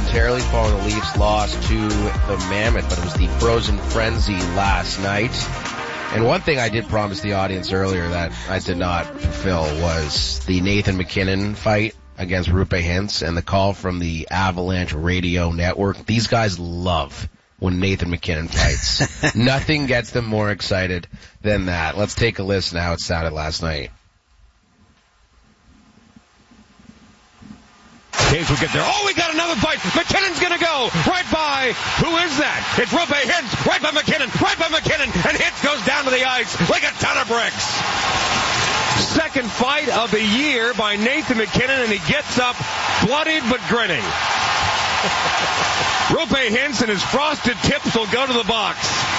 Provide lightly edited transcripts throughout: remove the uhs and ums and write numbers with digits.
momentarily following the Leafs' loss to the Mammoth, but it was the Frozen Frenzy last night. And one thing I did promise the audience earlier that I did not fulfill was the Nathan MacKinnon fight against Rupe Hintz and the call from the Avalanche Radio Network. These guys love when Nathan MacKinnon fights. Nothing gets them more excited than that. Let's take a listen to how it sounded last night. Caves will get there. Oh, we got another fight. MacKinnon's going to go right by. Who is that? It's Rupe Hintz. Right by MacKinnon. And Hintz goes down to the ice like a ton of bricks. Second fight of the year by Nathan MacKinnon, and he gets up bloodied but grinning. Rupe Hintz and his frosted tips will go to the box.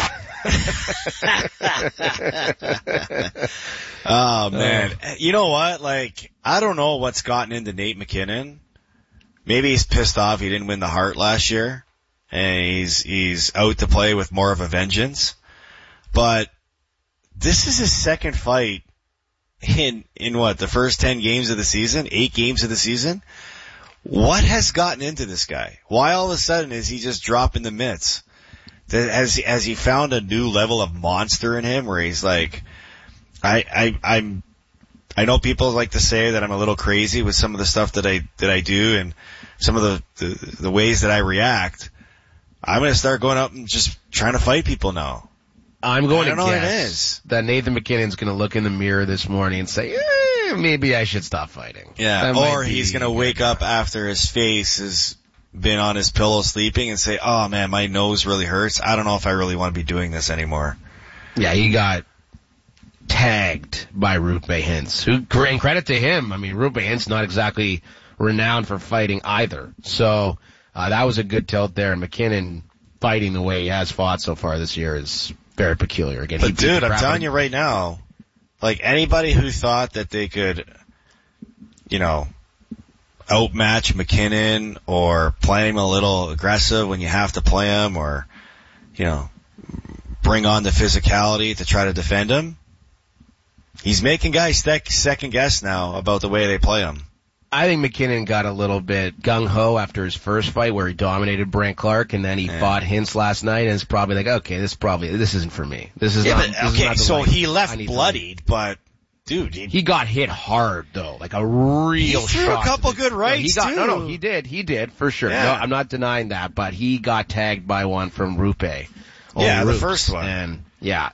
Oh, man. You know what? I don't know what's gotten into Nate MacKinnon. Maybe he's pissed off he didn't win the Hart last year, and he's out to play with more of a vengeance. But this is his second fight in what, the first 10 games of the season? 8 games of the season? What has gotten into this guy? Why all of a sudden is he just dropping the mitts? Has he found a new level of monster in him where he's like, I know people like to say that I'm a little crazy with some of the stuff that I do and some of the ways that I react. I'm going to start going up and just trying to fight people now. I'm going to guess that Nathan MacKinnon's going to look in the mirror this morning and say, maybe I should stop fighting. Yeah, or he's going to wake up after his face has been on his pillow sleeping and say, oh man, my nose really hurts. I don't know if I really want to be doing this anymore. Yeah, he got tagged by Rupe Hintz, who, and credit to him, I mean, Rupe Hintz not exactly renowned for fighting either. So, that was a good tilt there. And MacKinnon fighting the way he has fought so far this year is very peculiar. Again, but dude, I'm telling you right now, anybody who thought that they could, outmatch MacKinnon or play him a little aggressive when you have to play him or, bring on the physicality to try to defend him, he's making guys second guess now about the way they play him. I think MacKinnon got a little bit gung-ho after his first fight where he dominated Brant Clark, and then he fought Hintz last night, and it's probably like, okay, this isn't for me. This is not so he left bloodied, but dude, he got hit hard though, like a real shot. He threw a couple good rights too. No, he did for sure. Yeah. No, I'm not denying that, but he got tagged by one from Rupe. Yeah, the first one. And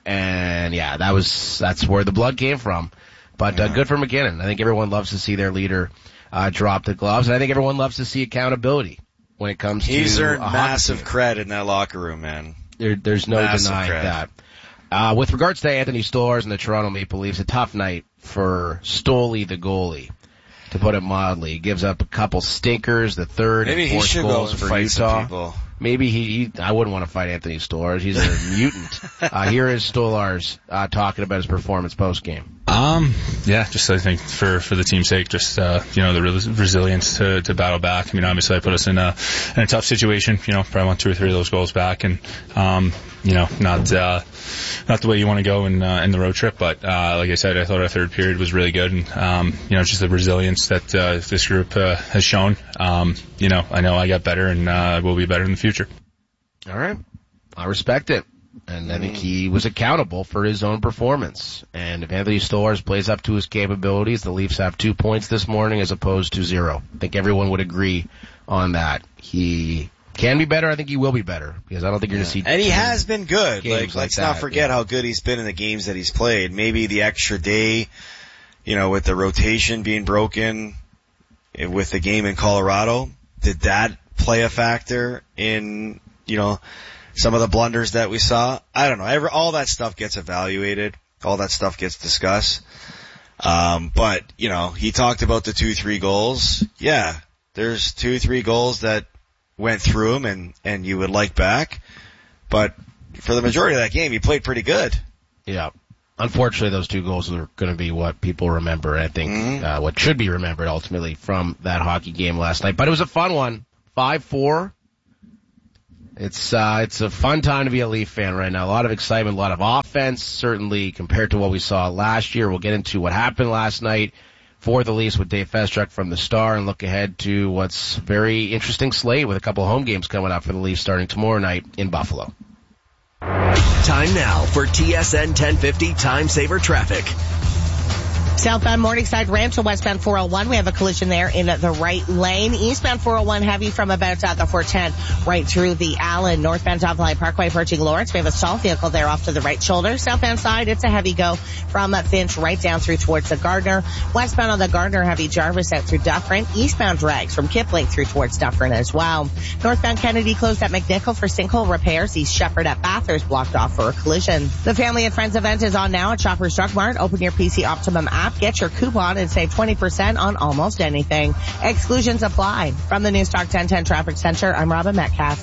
that's where the blood came from. But good for MacKinnon. I think everyone loves to see their leader drop the gloves, and I think everyone loves to see accountability when it comes to he's earned massive cred in that locker room, man. There's no denying that. With regards to Anthony Stolarz and the Toronto Maple Leafs, a tough night for Stoley, the goalie, to put it mildly. He gives up a couple stinkers, the third and fourth goals for Utah. Maybe I wouldn't want to fight Anthony Stolarz. He's a mutant. Here is Stolarz talking about his performance post-game. Just I think for the team's sake, just the resilience to battle back. I mean, obviously I put us in a tough situation. Probably want 2 or 3 of those goals back, and not the way you want to go in the road trip. But like I said, I thought our third period was really good, and just the resilience that this group has shown. I know I got better, and we'll be better in the future. All right, I respect it. And I think he was accountable for his own performance. And if Anthony Stolarz plays up to his capabilities, the Leafs have 2 points this morning as opposed to 0. I think everyone would agree on that. He can be better. I think he will be better because I don't think you're going to see. And he has been good. Let's not forget how good he's been in the games that he's played. Maybe the extra day, with the rotation being broken with the game in Colorado, did that play a factor in, some of the blunders that we saw? I don't know. All that stuff gets evaluated. All that stuff gets discussed. But, he talked about the 2-3 goals. Yeah, there's 2-3 goals that went through him and you would like back. But for the majority of that game, he played pretty good. Yeah. Unfortunately, those 2 goals are going to be what people remember. I think what should be remembered ultimately from that hockey game last night. But it was a fun one. 5-4. It's a fun time to be a Leaf fan right now. A lot of excitement, a lot of offense, certainly compared to what we saw last year. We'll get into what happened last night for the Leafs with Dave Feschuk from the Star, and look ahead to what's a very interesting slate with a couple of home games coming up for the Leafs starting tomorrow night in Buffalo. Time now for TSN 1050 Time Saver Traffic. Southbound Morningside Ranch to westbound 401. We have a collision there in the right lane. Eastbound 401 heavy from about the 410 right through the Allen. Northbound Don Valley Parkway approaching Lawrence. We have a stalled vehicle there off to the right shoulder. Southbound side, it's a heavy go from Finch right down through towards the Gardner. Westbound on the Gardner, heavy Jarvis out through Dufferin. Eastbound drags from Kipling through towards Dufferin as well. Northbound Kennedy closed at McNichol for sinkhole repairs. East Shepherd at Bathurst blocked off for a collision. The Family and Friends event is on now at Shoppers Drug Mart. Open your PC Optimum app. Get your coupon and save 20% on almost anything. Exclusions apply. From the Newstalk 1010 Traffic Center, I'm Robin Metcalf.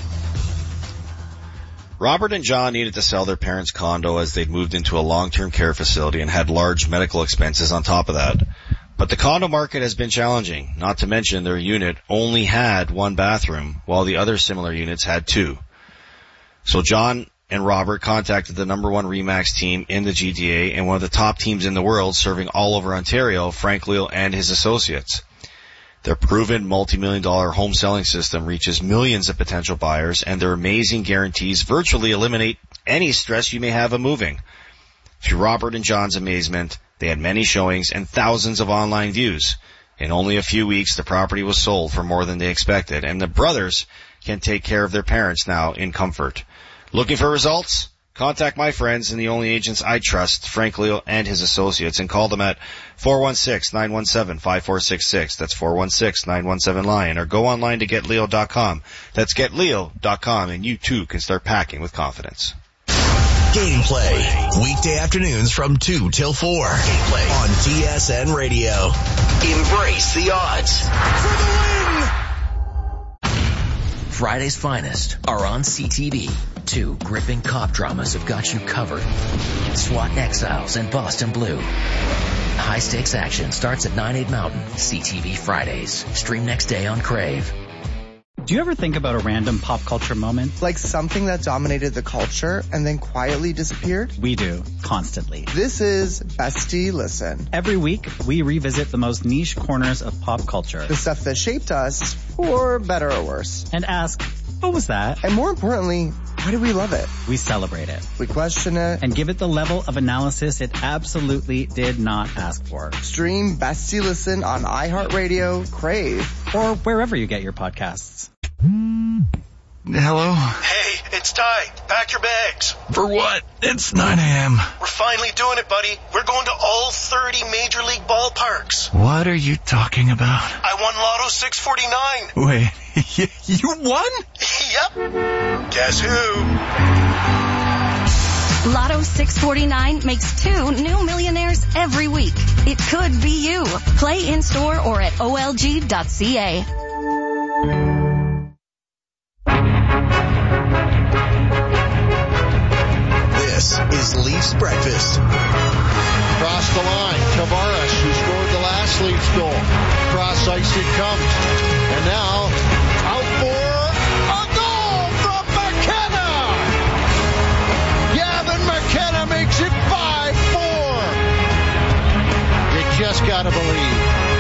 Robert and John needed to sell their parents' condo as they'd moved into a long-term care facility and had large medical expenses on top of that. But the condo market has been challenging, not to mention their unit only had one bathroom, while the other similar units had two. So John and Robert contacted the number one RE/MAX team in the GTA and one of the top teams in the world serving all over Ontario, Frank Leal and his associates. Their proven multi-million-dollar home selling system reaches millions of potential buyers, and their amazing guarantees virtually eliminate any stress you may have of moving. To Robert and John's amazement, they had many showings and thousands of online views. In only a few weeks, the property was sold for more than they expected, and the brothers can take care of their parents now in comfort. Looking for results? Contact my friends and the only agents I trust, Frank Leal and his associates, and call them at 416-917-5466. That's 416-917-LION. Or go online to GetLeo.com. That's GetLeo.com, and you too can start packing with confidence. Gameplay. Weekday afternoons from 2 till 4. Gameplay on TSN Radio. Embrace the odds. For the win! Friday's finest are on CTV. 2 gripping cop dramas have got you covered. SWAT Exiles and Boston Blue. High-stakes action starts at 9/8 Mountain. CTV Fridays. Stream next day on Crave. Do you ever think about a random pop culture moment? Like something that dominated the culture and then quietly disappeared? We do, constantly. This is Bestie Listen. Every week, we revisit the most niche corners of pop culture. The stuff that shaped us, for better or worse. And ask, what was that? And more importantly, why do we love it? We celebrate it. We question it. And give it the level of analysis it absolutely did not ask for. Stream Bestie Listen on iHeartRadio, Crave, or wherever you get your podcasts. Hello? Hey, it's Ty. Pack your bags. For what? It's 9 a.m. We're finally doing it, buddy. We're going to all 30 Major League ballparks. What are you talking about? I won Lotto 649. Wait, you won? Yep. Guess who? Lotto 649 makes 2 new millionaires every week. It could be you. Play in-store or at olg.ca. This is Leafs Breakfast. Across the line, Tavares, who scored the last Leafs goal. Cross ice it comes. And now, out for a goal from McKenna! Gavin McKenna makes it 5-4. You just gotta believe.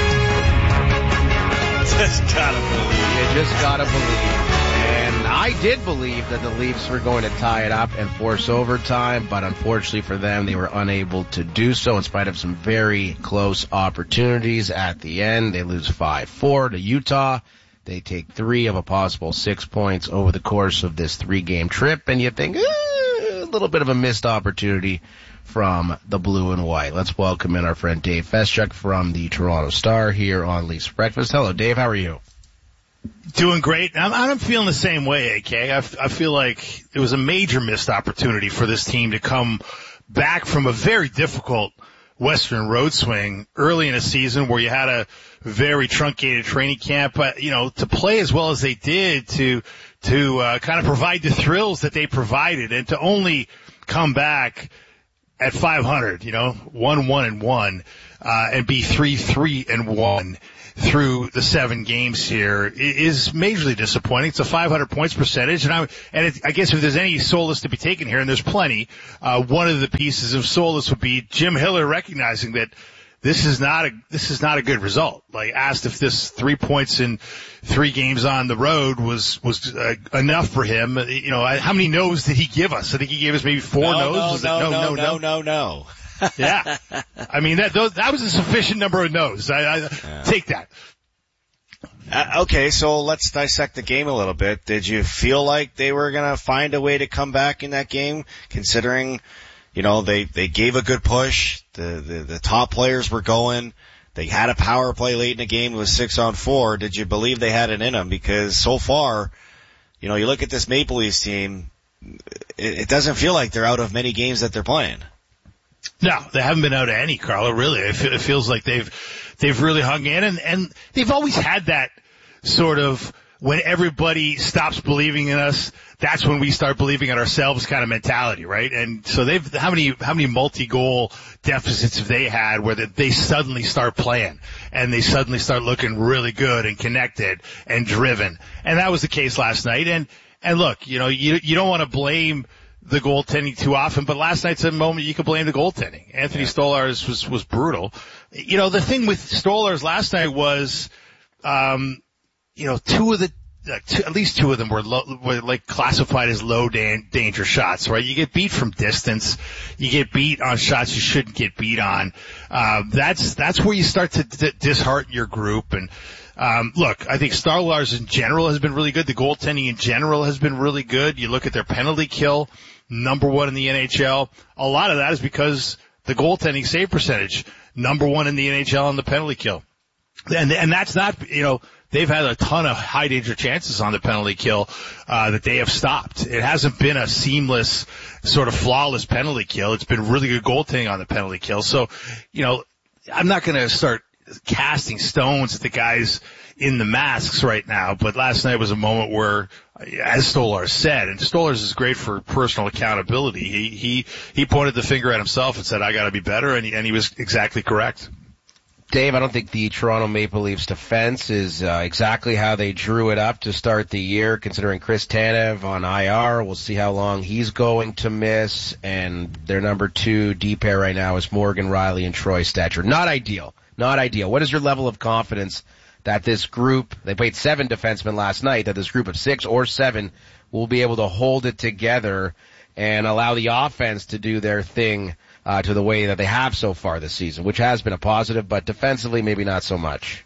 Just gotta believe. You just gotta believe. And I did believe that the Leafs were going to tie it up and force overtime, but unfortunately for them, they were unable to do so in spite of some very close opportunities at the end. They lose 5-4 to Utah. They take 3 of a possible 6 points over the course of this 3-game trip, and you think, a little bit of a missed opportunity from the blue and white. Let's welcome in our friend Dave Feschuk from the Toronto Star here on Leafs Breakfast. Hello, Dave. How are you? Doing great. I'm feeling the same way, AK. I feel like it was a major missed opportunity for this team to come back from a very difficult Western road swing early in a season where you had a very truncated training camp, but, to play as well as they did, to kind of provide the thrills that they provided, and to only come back at 500, 1-1-1, and be 3-3-1 through the 7 games here is majorly disappointing. It's a 500 points percentage, I guess if there's any solace to be taken here, and there's plenty, one of the pieces of solace would be Jim Hiller recognizing that this is not a good result. Like, asked if this 3 points in 3 games on the road was enough for him. You know, how many no's did he give us? I think he gave us maybe 4 no's. No. Yeah. I mean, that was a sufficient number of no's. I take that. Okay, so let's dissect the game a little bit. Did you feel like they were going to find a way to come back in that game, considering, you know, they gave a good push, the top players were going, they had a power play late in the game, it was 6-on-4. Did you believe they had it in them? Because so far, you know, you look at this Maple Leafs team, it doesn't feel like they're out of many games that they're playing. No, they haven't been out of any, Carlo, really. It feels like they've really hung in, and they've always had that sort of, when everybody stops believing in us, that's when we start believing in ourselves kind of mentality, right? And so how many multi-goal deficits have they had where they suddenly start playing and they suddenly start looking really good and connected and driven? And that was the case last night. And look, you know, you don't want to blame the goaltending too often, but last night's a moment you could blame the goaltending. Anthony Stolarz was brutal. You know, the thing with Stolarz last night was, you know, at least 2 of them were like classified as low danger shots, right? You get beat from distance. You get beat on shots you shouldn't get beat on. That's where you start to dishearten your group. And, look, I think Stolarz in general has been really good. The goaltending in general has been really good. You look at their penalty kill, number 1 in the NHL. A lot of that is because the goaltending save percentage, number 1 in the NHL on the penalty kill. And that's not, you know, they've had a ton of high danger chances on the penalty kill, that they have stopped. It hasn't been a seamless, sort of flawless penalty kill. It's been really good goaltending on the penalty kill. So, you know, I'm not going to start casting stones at the guys in the masks right now, but last night was a moment where, as Stolarz said, and Stolarz is great for personal accountability. He pointed the finger at himself and said, I got to be better, and he was exactly correct. Dave, I don't think the Toronto Maple Leafs defense is exactly how they drew it up to start the year, considering Chris Tanev on IR. We'll see how long he's going to miss. And their number 2 D pair right now is Morgan Rielly and Troy Stecher. Not ideal. What is your level of confidence that this group, they played 7 defensemen last night, that this group of 6 or 7 will be able to hold it together and allow the offense to do their thing to the way that they have so far this season, which has been a positive, but defensively maybe not so much?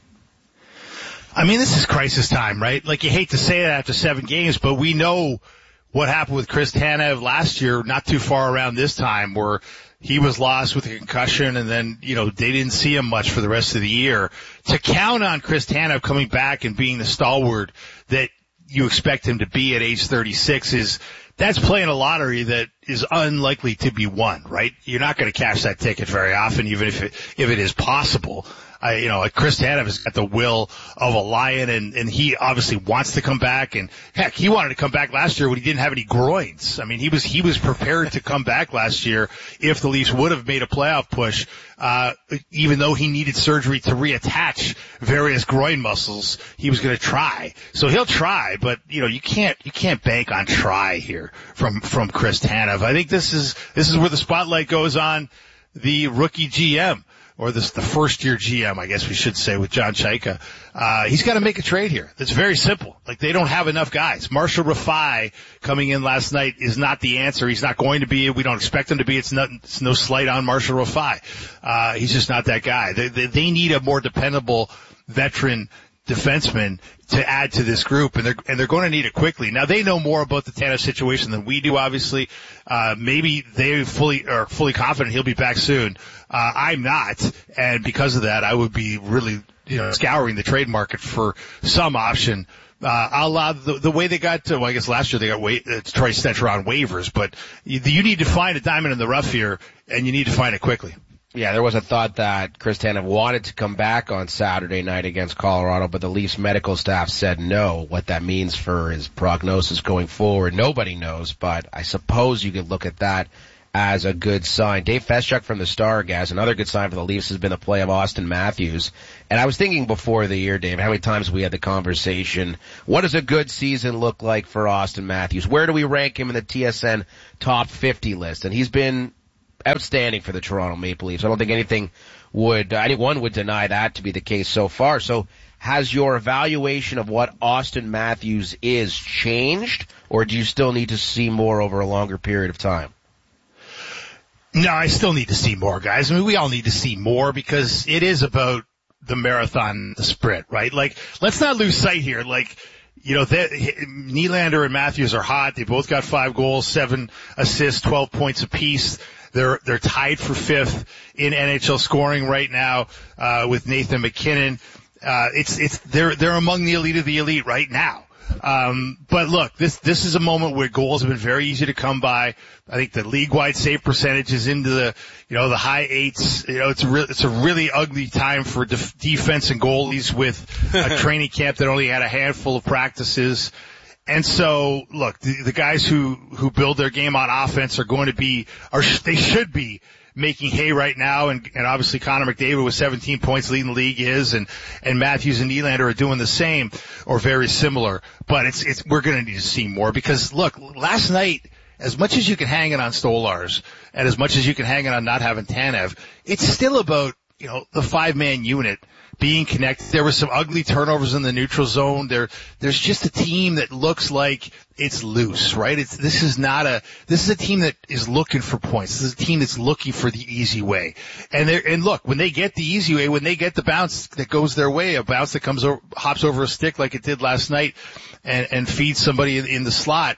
I mean, this is crisis time, right? Like, you hate to say that after 7 games, but we know what happened with Chris Tanev last year, not too far around this time, where he was lost with a concussion, and then, you know, they didn't see him much for the rest of the year. To count on Chris Tanev coming back and being the stalwart that you expect him to be at age 36 that's playing a lottery that is unlikely to be won, right? You're not going to cash that ticket very often, even if it is possible. Chris Tanev has got the will of a lion, and he obviously wants to come back. And heck, he wanted to come back last year when he didn't have any groins. I mean, he was prepared to come back last year if the Leafs would have made a playoff push, even though he needed surgery to reattach various groin muscles. He was going to try, so he'll try. But you can't bank on try here from Chris Tanev. I think this is where the spotlight goes on the rookie GM. Or the first year GM, I guess we should say, with John Chayka. He's got to make a trade here. It's very simple. Like, they don't have enough guys. Marshall Rafai coming in last night is not the answer. He's not going to be. We don't expect him to be. It's no slight on Marshall Rafai. He's just not that guy. They need a more dependable veteran defenseman to add to this group, and they're going to need it quickly. Now, they know more about the Tanev situation than we do, obviously. Maybe they are fully confident he'll be back soon. I'm not, and because of that, I would be really, scouring the trade market for some option. A la the way they got to, I guess last year they got Troy Stecher on waivers, but you need to find a diamond in the rough here, and you need to find it quickly. Yeah, there was a thought that Chris Tanev wanted to come back on Saturday night against Colorado, but the Leafs medical staff said no. What that means for his prognosis going forward, nobody knows, but I suppose you could look at that as a good sign. Dave Feschuk from the Star-Gas, another good sign for the Leafs has been the play of Austin Matthews. And I was thinking before the year, Dave, how many times we had the conversation, what does a good season look like for Austin Matthews? Where do we rank him in the TSN top 50 list? And he's been outstanding for the Toronto Maple Leafs. I don't think anything anyone would deny that to be the case so far. So has your evaluation of what Auston Matthews is changed, or do you still need to see more over a longer period of time? No, I still need to see more, guys. I mean, we all need to see more because it is about the marathon, the sprint, right? Like, let's not lose sight here. Like, you know, Nylander and Matthews are hot. They both got 5 goals, 7 assists, 12 points apiece. They're tied for 5th in NHL scoring right now, with Nathan MacKinnon. They're among the elite of the elite right now. But look, this is a moment where goals have been very easy to come by. I think the league-wide save percentage is into the high 8s. You know, it's a really ugly time for defense and goalies with a training camp that only had a handful of practices. And so, look, the guys who build their game on offense they should be making hay right now, and obviously Connor McDavid with 17 points leading the league and Matthews and Nylander are doing the same or very similar. But we're going to need to see more because look, last night, as much as you can hang it on Stolarz and as much as you can hang it on not having Tanev, it's still about, the 5-man unit being connected. There were some ugly turnovers in the neutral zone. There's just a team that looks like it's loose, right? This is a team that is looking for points. This is a team that's looking for the easy way. And look, when they get the easy way, when they get the bounce that goes their way, a bounce that hops over a stick like it did last night and feeds somebody in the slot,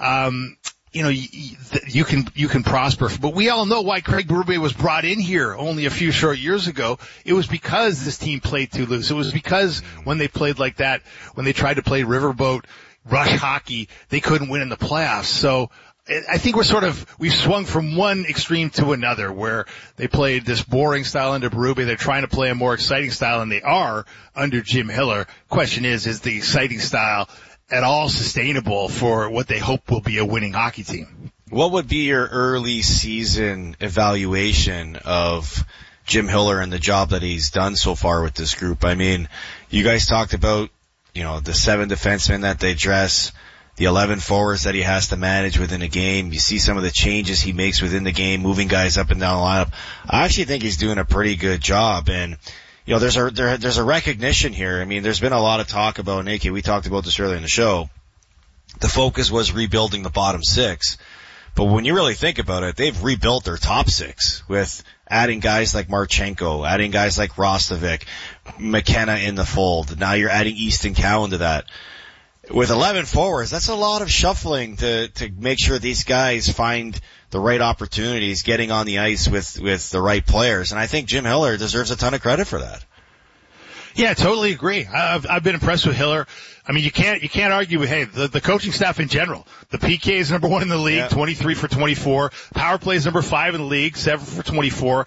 you can prosper. But we all know why Craig Berube was brought in here only a few short years ago. It was because this team played too loose. It was because when they played like that, when they tried to play riverboat rush hockey, they couldn't win in the playoffs. So I think we've swung from one extreme to another where they played this boring style under Berube. They're trying to play a more exciting style, and they are under Jim Hiller. Question is the exciting style at all sustainable for what they hope will be a winning hockey team? What would be your early season evaluation of Jim Hiller and the job that he's done so far with this group? I mean, you guys talked about, the 7 defensemen that they dress, the 11 forwards that he has to manage within a game. You see some of the changes he makes within the game, moving guys up and down the lineup. I actually think he's doing a pretty good job, and there's a recognition here. I mean, there's been a lot of talk about, and we talked about this earlier in the show. The focus was rebuilding the bottom 6. But when you really think about it, they've rebuilt their top 6 with adding guys like Marchenko, adding guys like Rostovic, McKenna in the fold. Now you're adding Easton Cowan to that. With 11 forwards, that's a lot of shuffling to make sure these guys find the right opportunities, getting on the ice with the right players. And I think Jim Hiller deserves a ton of credit for that. Yeah, totally agree. I've been impressed with Hiller. I mean, you can't argue with, the coaching staff in general. The PK is number 1 in the league, 23 for 24. Power play is number 5 in the league, 7 for 24.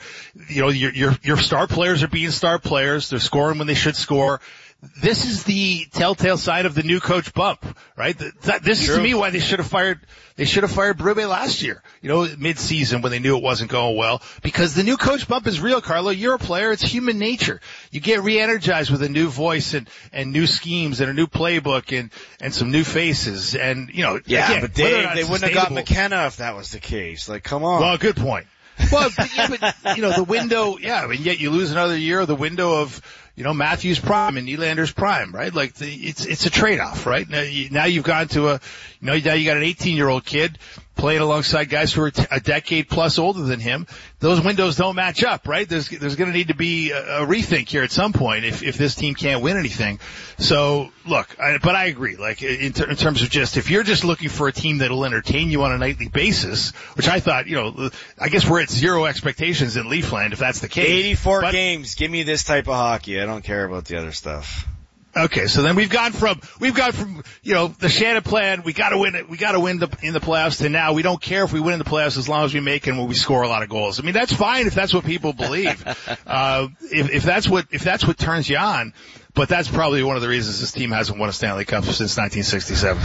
Your star players are being star players. They're scoring when they should score. This is the telltale sign of the new coach bump, right? This is to me why they should have fired Berube last year, mid-season when they knew it wasn't going well, because the new coach bump is real, Carlo. You're a player. It's human nature. You get re-energized with a new voice and new schemes and a new playbook and some new faces. And, again, but Dave, they wouldn't have got McKenna if that was the case. Like, come on. Well, good point. Well, but the window, and yet you lose another year of the window of, Matthews' prime and Nylander's prime, right? Like it's a trade-off, right? Now you've gone to now you got an 18-year-old kid playing alongside guys who are a decade plus older than him. Those windows don't match up, right? There's going to need to be a rethink here at some point if this team can't win anything. So look, but I agree. Like in terms of just, if you're just looking for a team that'll entertain you on a nightly basis, which I thought, I guess we're at 0 expectations in Leafland if that's the case. 84 games. Give me this type of hockey. I don't care about the other stuff. Okay, so then we've gone from the Shannon plan, we gotta win in the playoffs, to now we don't care if we win in the playoffs as long as we make and when we score a lot of goals. I mean, that's fine if that's what people believe. If that's what turns you on, but that's probably one of the reasons this team hasn't won a Stanley Cup since 1967.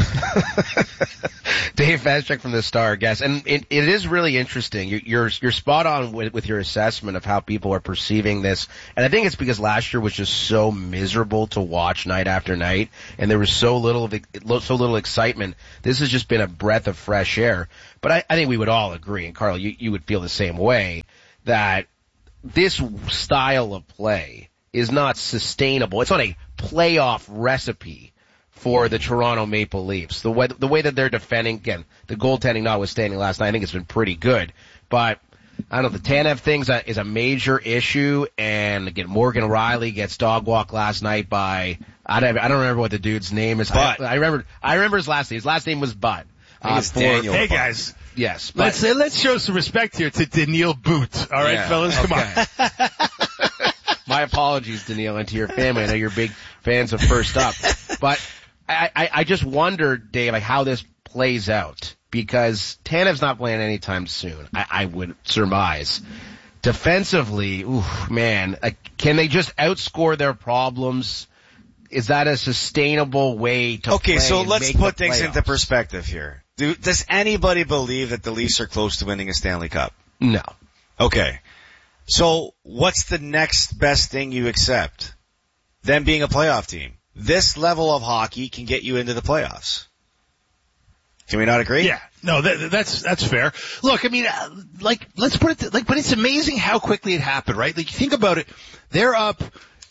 Dave Vanchuk from the Star, guest, and it is really interesting. You're spot on with your assessment of how people are perceiving this, and I think it's because last year was just so miserable to watch night after night, and there was so little excitement. This has just been a breath of fresh air. But I think we would all agree, and Carl, you would feel the same way, that this style of play is not sustainable. It's not a playoff recipe for the Toronto Maple Leafs. The way that they're defending, again, the goaltending notwithstanding last night, I think it's been pretty good. But I don't know, the Tanev thing is a major issue, and again, Morgan Rielly gets dog walked last night by, I don't remember what the dude's name is. Butt. I remember his last name. His last name was Butt. Daniel. Hey guys. Yes. Let's show some respect here to Daniil Boot. All right, fellas, come on. My apologies, Daniil, and to your family. I know you're big fans of First Up. But I just wonder, Dave, like how this plays out. Because Tanev's not playing anytime soon, I would surmise. Defensively, can they just outscore their problems? Is that a sustainable way to play? Okay, so let's put things playoffs? into perspective here. Does anybody believe that the Leafs are close to winning a Stanley Cup? No. Okay. So what's the next best thing you accept? Them being a playoff team. This level of hockey can get you into the playoffs. Can we not agree? Yeah. No, that's fair. Look, I mean, let's put it, but it's amazing how quickly it happened, right? Like, you think about it, they're up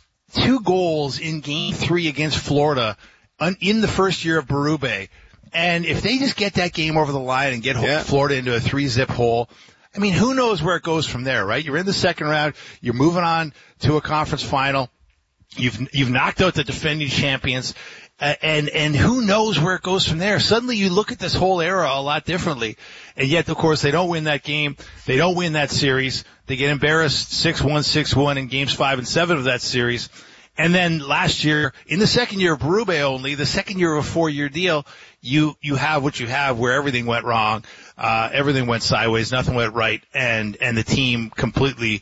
2 goals in Game 3 against Florida in the first year of Berube. And if they just get that game over the line and get Florida into a 3-zip hole, I mean, who knows where it goes from there, right? You're in the second round. You're moving on to a conference final. You've knocked out the defending champions. And who knows where it goes from there. Suddenly you look at this whole era a lot differently. And yet, of course, they don't win that game. They don't win that series. They get embarrassed 6-1, 6-1 in games 5 and 7 of that series. And then last year, in the second year of Berube only, the second year of a 4-year deal, you have what you have where everything went wrong, everything went sideways, nothing went right, and the team completely,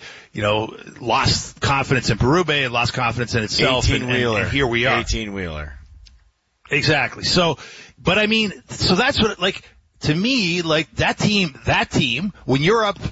lost confidence in Berube and lost confidence in itself. And here we are. 18-wheeler. Exactly. So, but I mean, so that's what, to me, that team, when you're up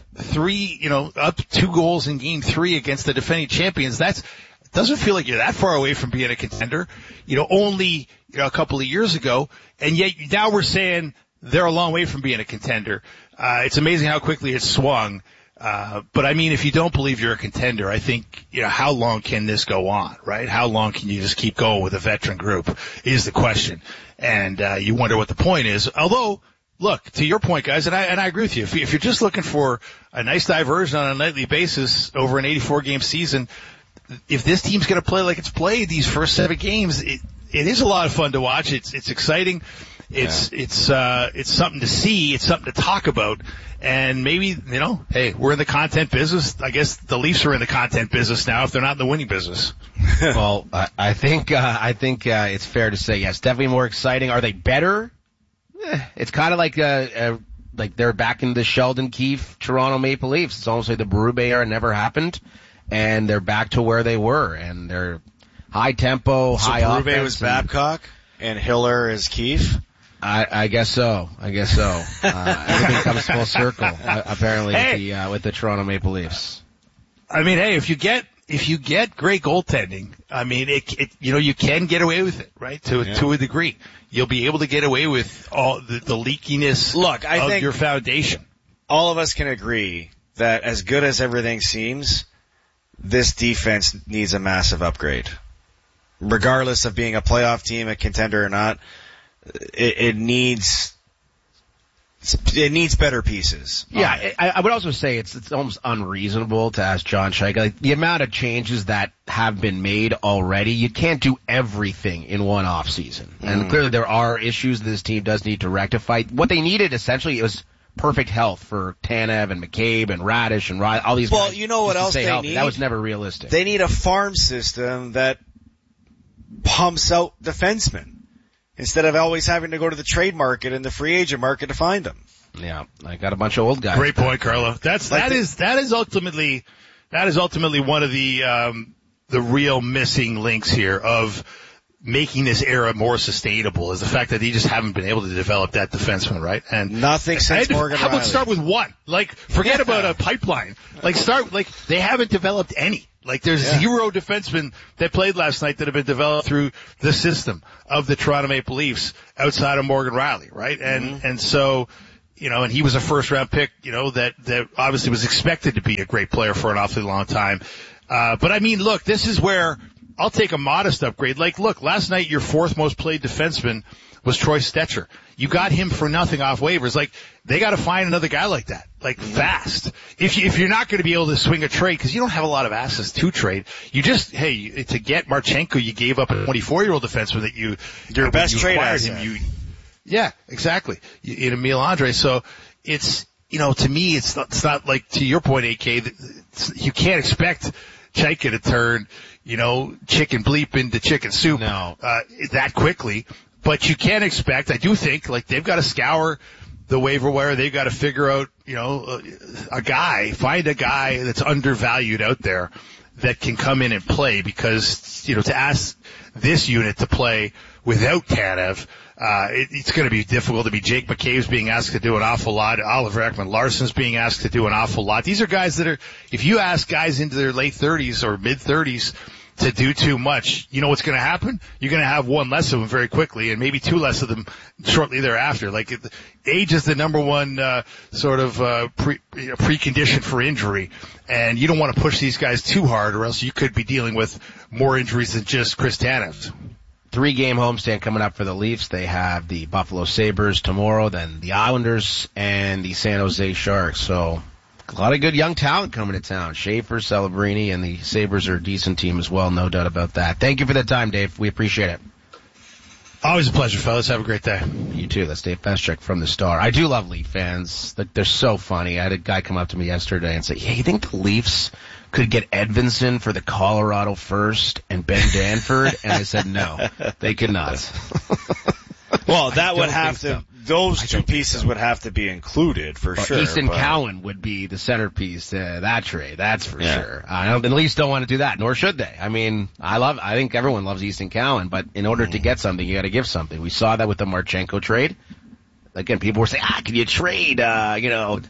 2 goals in Game 3 against the defending champions, doesn't feel like you're that far away from being a contender, only, a couple of years ago. And yet now we're saying they're a long way from being a contender. It's amazing how quickly it swung. But I mean, if you don't believe you're a contender, I think, how long can this go on, right? How long can you just keep going with a veteran group is the question. And, you wonder what the point is. Although, look, to your point, guys, and I agree with you. If you're just looking for a nice diversion on a nightly basis over an 84-game season, if this team's going to play like it's played these first 7 games, it is a lot of fun to watch. It's exciting. It's something to see. It's something to talk about. And maybe, hey, we're in the content business. I guess the Leafs are in the content business now if they're not in the winning business. Well, I think it's fair to say yes, definitely more exciting. Are they better? It's kind of like they're back in the Sheldon Keefe Toronto Maple Leafs. It's almost like the Berube era never happened. And they're back to where they were, and they're high tempo, high offense. Berube was Babcock, and Hiller is Keefe. I guess so. Everything comes full circle, apparently, with the Toronto Maple Leafs. I mean, hey, if you get great goaltending, I mean, you can get away with it, right? To a degree, you'll be able to get away with all the leakiness of your foundation. All of us can agree that as good as everything seems, this defense needs a massive upgrade. Regardless of being a playoff team, a contender or not, it needs better pieces. Yeah, I would also say it's almost unreasonable to ask John Scheig. Like, the amount of changes that have been made already, you can't do everything in one off season. And clearly there are issues this team does need to rectify. What they needed essentially was perfect health for Tanev and McCabe and Radish and all these guys. Well, you know what else they need? That was never realistic. They need a farm system that pumps out defensemen instead of always having to go to the trade market and the free agent market to find them. Yeah, I got a bunch of old guys. Great point, Carlo. That is ultimately one of the real missing links here of making this era more sustainable is the fact that they just haven't been able to develop that defenseman, right? And nothing since Morgan How about Rielly. start with one? Forget about a pipeline. They haven't developed any. There's 0 defensemen that played last night that have been developed through the system of the Toronto Maple Leafs outside of Morgan Rielly, right? And so, and he was a first round pick, that obviously was expected to be a great player for an awfully long time. But I mean, look, this is where I'll take a modest upgrade. Like, look, last night your fourth most played defenseman was Troy Stetcher. You got him for nothing off waivers. Like, they got to find another guy like that, like fast. If you're not going to be able to swing a trade, because you don't have a lot of assets to trade, you just to get Marchenko, you gave up a 24-year-old defenseman that your best trade asset. Yeah, exactly. In Emile Andre. So it's to me, it's not like, to your point, AK, you can't expect Chaika to turn chicken bleep into chicken soup that quickly. But you can expect, I do think, like, they've got to scour the waiver wire. They've got to figure out, find a guy that's undervalued out there that can come in and play, because, to ask this unit to play without Tanev, it's going to be difficult. Jake McCabe's being asked to do an awful lot. Oliver Ekman-Larsson's being asked to do an awful lot. These are guys that if you ask guys into their late 30s or mid 30s to do too much, you know what's going to happen? You're going to have one less of them very quickly, and maybe two less of them shortly thereafter. Like, age is the number one precondition for injury, and you don't want to push these guys too hard, or else you could be dealing with more injuries than just Chris Tanev. 3-game homestand coming up for the Leafs. They have the Buffalo Sabres tomorrow, then the Islanders and the San Jose Sharks. So a lot of good young talent coming to town. Schaefer, Celebrini, and the Sabres are a decent team as well, no doubt about that. Thank you for the time, Dave. We appreciate it. Always a pleasure, fellas. Have a great day. You too. That's Dave Peschek from the Star. I do love Leaf fans. They're so funny. I had a guy come up to me yesterday and say, "Yeah, you think the Leafs could get Edvinsson for the Colorado first and Ben Danford?" And I said, no, they could not. Well, that would have to, those two pieces would have to be included for sure. Easton Cowan would be the centerpiece to that trade. That's for sure. The Leafs don't want to do that, nor should they. I mean, I think everyone loves Easton Cowan, but in order to get something, you got to give something. We saw that with the Marchenko trade. Again, people were saying, can you trade, Tinas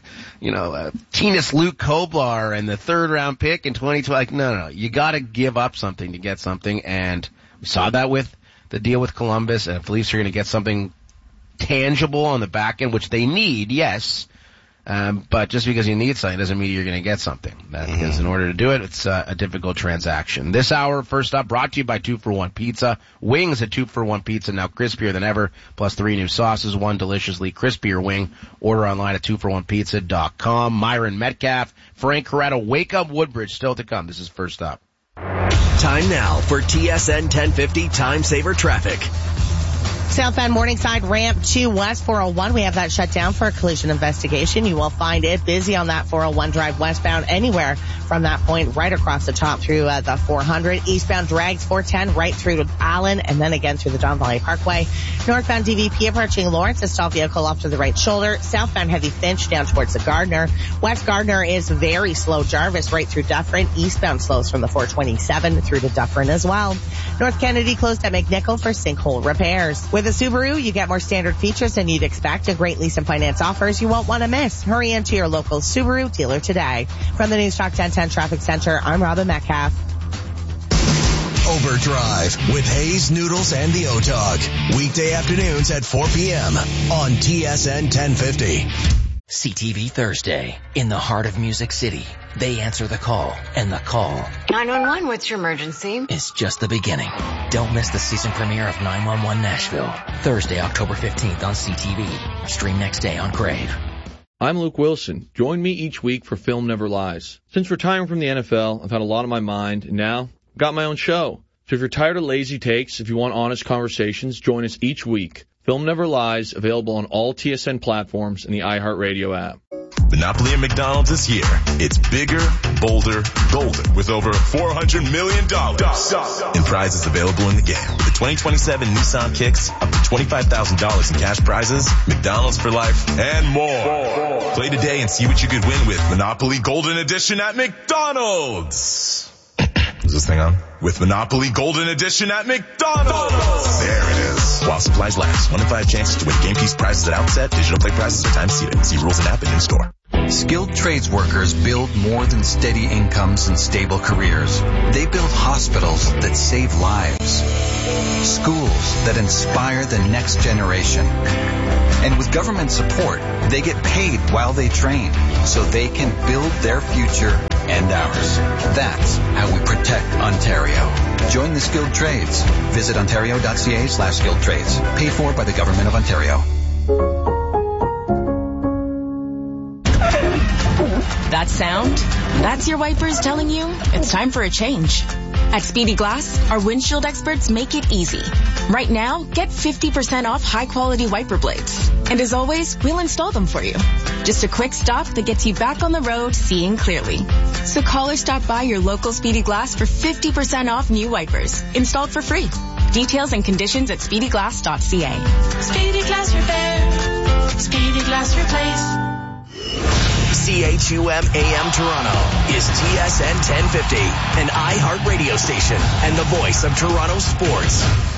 Luke Koblar and the 3rd round pick in 2012? Like, no. You gotta give up something to get something, and we saw that with the deal with Columbus, and if the Leafs are gonna get something tangible on the back end, which they need, yes, but just because you need something doesn't mean you're gonna get something. Because in order to do it, it's a difficult transaction. This hour, first up, brought to you by 2-for-1 Pizza. Wings at 2-for-1 Pizza, now crispier than ever, plus 3 new sauces, 1 deliciously crispier wing. Order online at 2for1pizza.com. Myron Metcalf, Frank Corretto, Wake Up Woodbridge, still to come. This is first up. Time now for TSN 1050 Time Saver Traffic. Southbound Morningside ramp to West 401. We have that shut down for a collision investigation. You will find it busy on that 401 drive westbound anywhere from that point right across the top through the 400. Eastbound drags 410 right through to Allen and then again through the Don Valley Parkway. Northbound DVP approaching Lawrence, a stalled vehicle off to the right shoulder. Southbound heavy Finch down towards the Gardner. West Gardner is very slow. Jarvis right through Dufferin. Eastbound slows from the 427 through to Dufferin as well. North Kennedy closed at McNichol for sinkhole repairs. With a Subaru, you get more standard features than you'd expect and great lease and finance offers you won't want to miss. Hurry into your local Subaru dealer today. From the News Talk 1010 Traffic Center, I'm Robin Metcalf. Overdrive with Hayes, Noodles, and the O-Dog. Weekday afternoons at 4 p.m. on TSN 1050. CTV Thursday. In the heart of Music City, they answer the call, and the call 911, what's your emergency? Is just the beginning. Don't miss the season premiere of 911 Nashville. Thursday, October 15th on CTV. Stream next day on Crave. I'm Luke Wilson. Join me each week for Film Never Lies. Since retiring from the NFL, I've had a lot on my mind, and now I've got my own show. So if you're tired of lazy takes, if you want honest conversations, join us each week. Film Never Lies, available on all TSN platforms and the iHeartRadio app. Monopoly at McDonald's is here. It's bigger, bolder, golden, with over $400 million in prizes available in the game. With the 2027 Nissan Kicks, up to $25,000 in cash prizes, McDonald's for life, and more. Play today and see what you could win with Monopoly Golden Edition at McDonald's. Is this thing on? With Monopoly Golden Edition at McDonald's. There it is. While supplies last. 1 in 5 chances to win game piece prizes at outset. Digital play prizes are time seated. See rules and app and in-store. Skilled trades workers build more than steady incomes and stable careers. They build hospitals that save lives. Schools that inspire the next generation. And with government support, they get paid while they train so they can build their future and ours. That's how we protect Ontario. Join the skilled trades. Visit ontario.ca/skilled trades. Paid for by the Government of Ontario. That sound? That's your wipers telling you it's time for a change. At Speedy Glass, our windshield experts make it easy. Right now, get 50% off high-quality wiper blades. And as always, we'll install them for you. Just a quick stop that gets you back on the road seeing clearly. So call or stop by your local Speedy Glass for 50% off new wipers, installed for free. Details and conditions at speedyglass.ca. Speedy Glass Repair. Speedy Glass Replace. CHUM AM Toronto is TSN 1050, an iHeart radio station and the voice of Toronto sports.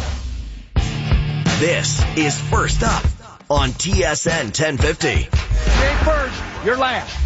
This is First Up on TSN 1050. You ain't first, you're last.